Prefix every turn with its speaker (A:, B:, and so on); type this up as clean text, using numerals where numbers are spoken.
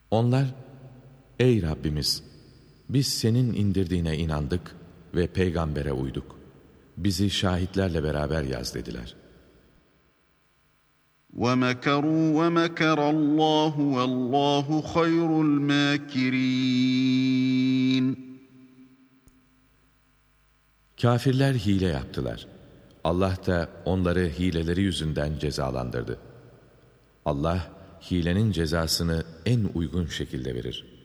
A: Onlar, ey Rabbimiz, biz senin indirdiğine inandık ve peygambere uyduk. Bizi şahitlerle beraber yaz dediler.
B: وَمَكَرُوا وَمَكَرَ اللّٰهُ وَاللّٰهُ خَيْرُ الْمَاكِرِينَ.
A: Kafirler hile yaptılar. Allah da onları hileleri yüzünden cezalandırdı. Allah, hilenin cezasını en uygun şekilde verir.